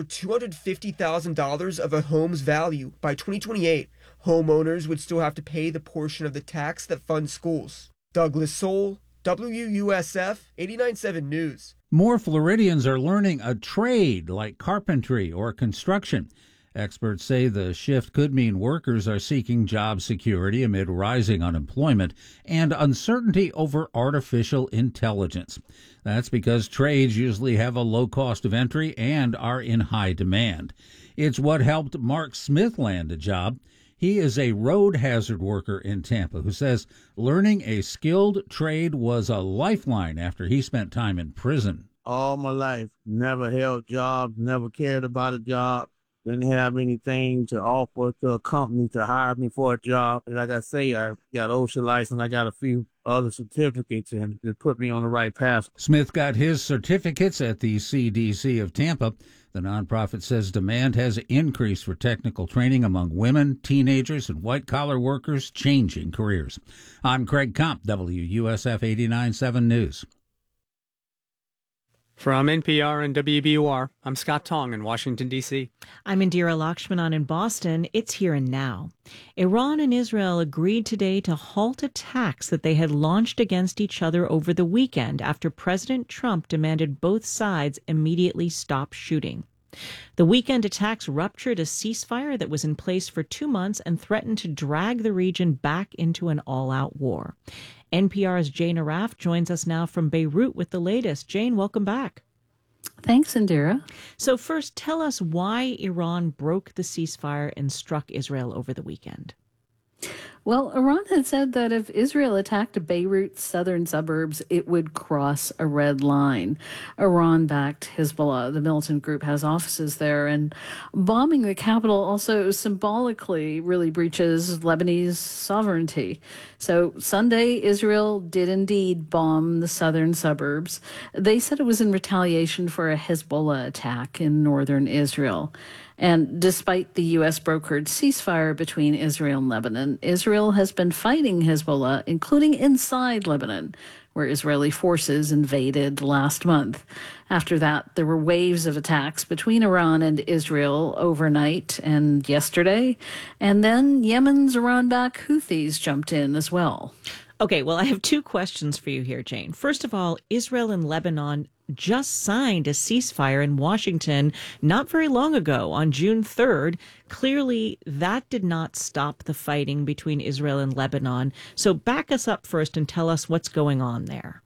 $250,000 of a home's value by 2028. Homeowners would still have to pay the portion of the tax that funds schools. Douglas Soul, WUSF 89.7 News. More Floridians are learning a trade like carpentry or construction. Experts say the shift could mean workers are seeking job security amid rising unemployment and uncertainty over artificial intelligence. That's because trades usually have a low cost of entry and are in high demand. It's what helped Mark Smith land a job. He is a road hazard worker in Tampa who says learning a skilled trade was a lifeline after he spent time in prison. All my life, never held jobs, never cared about a job. Didn't have anything to offer to a company to hire me for a job. And like I say, I got OSHA license. I got a few other certificates and it put me on the right path. Smith got his certificates at the CDC of Tampa. The nonprofit says demand has increased for technical training among women, teenagers, and white-collar workers changing careers. I'm Craig Kopp, WUSF 89.7 News. From NPR and WBUR, I'm Scott Tong in Washington, D.C. I'm Indira Lakshmanan in Boston. It's Here and Now. Iran and Israel agreed today to halt attacks that they had launched against each other over the weekend after President Trump demanded both sides immediately stop shooting. The weekend attacks ruptured a ceasefire that was in place for 2 months and threatened to drag the region back into an all-out war. NPR's Jane Arraf joins us now from Beirut with the latest. Jane, welcome back. Thanks, Indira. So first, tell us why Iran broke the ceasefire and struck Israel over the weekend. Well, Iran had said that if Israel attacked Beirut's southern suburbs, it would cross a red line. Iran-backed Hezbollah, the militant group, has offices there, and bombing the capital also symbolically really breaches Lebanese sovereignty. So Sunday, Israel did indeed bomb the southern suburbs. They said it was in retaliation for a Hezbollah attack in northern Israel. And despite the U.S.-brokered ceasefire between Israel and Lebanon, Israel has been fighting Hezbollah, including inside Lebanon, where Israeli forces invaded last month. After that, there were waves of attacks between Iran and Israel overnight and yesterday. And then Yemen's Iran-backed Houthis jumped in as well. Okay, well, I have two questions for you here, Jane. First of all, Israel and Lebanon just signed a ceasefire in Washington not very long ago on June 3rd. Clearly, that did not stop the fighting between Israel and Lebanon. So back us up first and tell us what's going on there.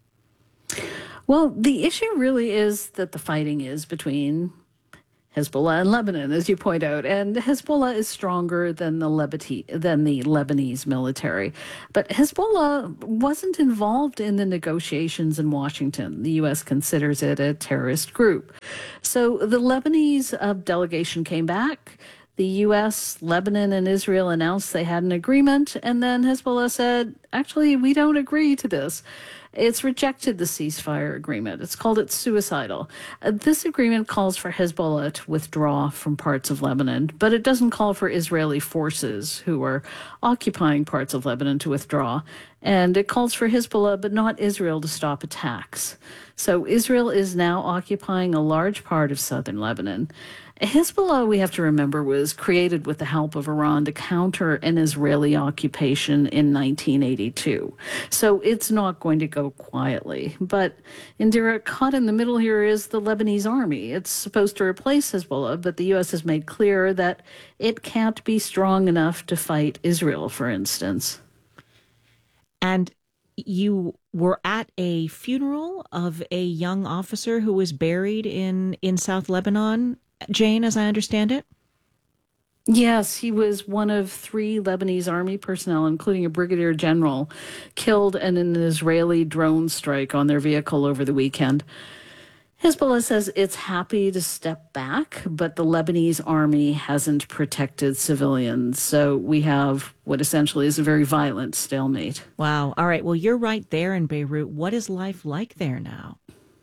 Well, the issue really is that the fighting is between Hezbollah and Lebanon, as you point out, and Hezbollah is stronger than the Lebanese military. But Hezbollah wasn't involved in the negotiations in Washington. The U.S. considers it a terrorist group. So the Lebanese delegation came back. The U.S., Lebanon, and Israel announced they had an agreement, and then Hezbollah said, actually, we don't agree to this. It's rejected the ceasefire agreement. It's called it suicidal. This agreement calls for Hezbollah to withdraw from parts of Lebanon, but it doesn't call for Israeli forces who are occupying parts of Lebanon to withdraw. And it calls for Hezbollah, but not Israel, to stop attacks. So Israel is now occupying a large part of southern Lebanon. Hezbollah, we have to remember, was created with the help of Iran to counter an Israeli occupation in 1982. So it's not going to go quietly. But Indira, caught in the middle here is the Lebanese army. It's supposed to replace Hezbollah, but the U.S. has made clear that it can't be strong enough to fight Israel, for instance. And you were at a funeral of a young officer who was buried in South Lebanon, Jane, as I understand it? Yes, he was one of 3 Lebanese army personnel, including a brigadier general, killed in an Israeli drone strike on their vehicle over the weekend. Hezbollah says it's happy to step back, but the Lebanese army hasn't protected civilians. So we have what essentially is a very violent stalemate. Wow. All right. Well, you're right there in Beirut. What is life like there now?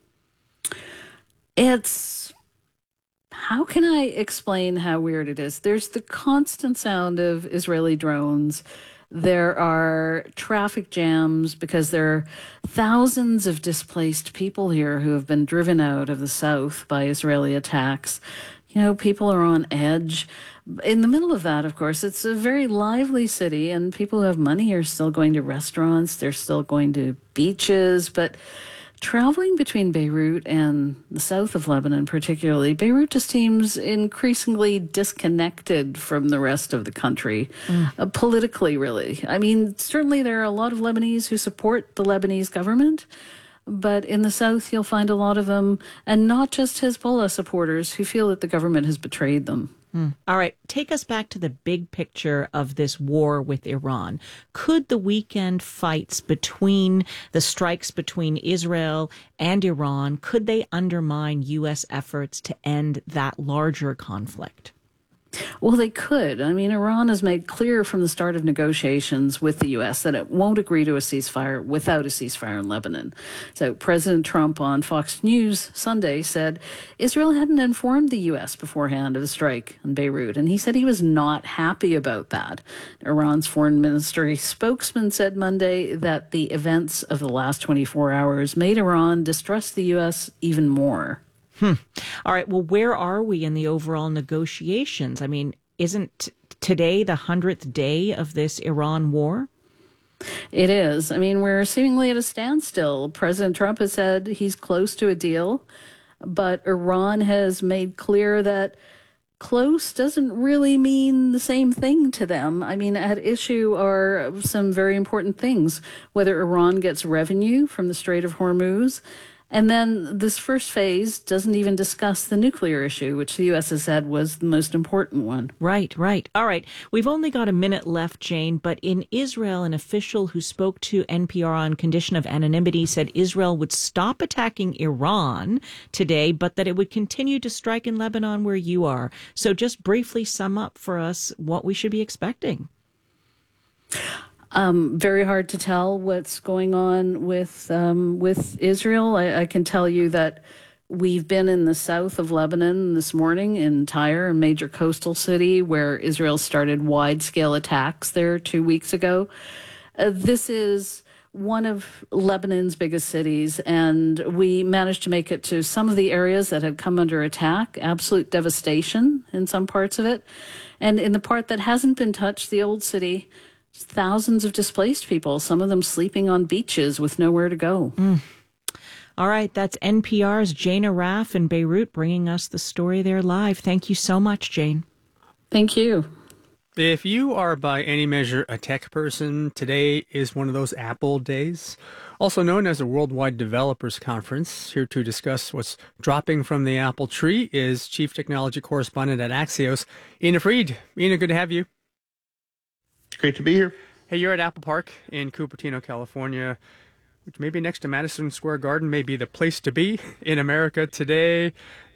How can I explain how weird it is? There's the constant sound of Israeli drones. There are traffic jams because there are thousands of displaced people here who have been driven out of the south by Israeli attacks. You know, people are on edge. In the middle of that, of course, it's a very lively city, and people who have money are still going to restaurants. They're still going to beaches, but traveling between Beirut and the south of Lebanon particularly, Beirut just seems increasingly disconnected from the rest of the country, politically, really. I mean, certainly there are a lot of Lebanese who support the Lebanese government, but in the south you'll find a lot of them, and not just Hezbollah supporters, who feel that the government has betrayed them. All right, take us back to the big picture of this war with Iran. Could the weekend fights between the strikes between Israel and Iran, could they undermine U.S. efforts to end that larger conflict? Well, they could. I mean, Iran has made clear from the start of negotiations with the U.S. that it won't agree to a ceasefire without a ceasefire in Lebanon. So President Trump on Fox News Sunday said Israel hadn't informed the U.S. beforehand of the strike in Beirut, and he said he was not happy about that. Iran's foreign ministry spokesman said Monday that the events of the last 24 hours made Iran distrust the U.S. even more. All right. Well, where are we in the overall negotiations? I mean, isn't today the 100th day of this Iran war? It is. I mean, we're seemingly at a standstill. President Trump has said he's close to a deal, but Iran has made clear that close doesn't really mean the same thing to them. I mean, at issue are some very important things, whether Iran gets revenue from the Strait of Hormuz. And then this first phase doesn't even discuss the nuclear issue, which the U.S. has said was the most important one. Right. All right. We've only got a minute left, Jane, but in Israel, an official who spoke to NPR on condition of anonymity said Israel would stop attacking Iran today, but that it would continue to strike in Lebanon where you are. So just briefly sum up for us what we should be expecting. Very hard to tell what's going on with Israel. I can tell you that we've been in the south of Lebanon this morning in Tyre, a major coastal city where Israel started wide-scale attacks there 2 weeks ago. This is one of Lebanon's biggest cities, and we managed to make it to some of the areas that had come under attack. Absolute devastation in some parts of it. And in the part that hasn't been touched, the old city, thousands of displaced people, some of them sleeping on beaches with nowhere to go. All right, that's NPR's Jane Arraf in Beirut bringing us the story there live. Thank you so much, Jane. Thank you. If you are by any measure a tech person, today is one of those Apple days, also known as the Worldwide Developers Conference. Here to discuss what's dropping from the Apple tree is Chief Technology Correspondent at Axios, Ina Fried. Ina, good to have you. It's great to be here. Hey, you're at Apple Park in Cupertino, California, which maybe next to Madison Square Garden may be the place to be in America today.